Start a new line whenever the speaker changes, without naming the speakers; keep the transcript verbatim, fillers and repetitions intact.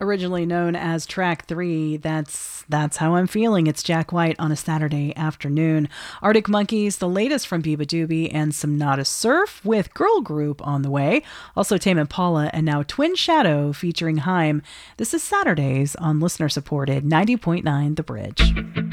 originally known as track three, that's that's how I'm feeling. It's Jack White on a Saturday afternoon. Arctic Monkeys, the latest from Biba Doobie, and some Nada Surf with Girl Group on the way. Also Tame Impala, and now Twin Shadow featuring Haim. This is Saturdays on listener-supported ninety point nine The Bridge.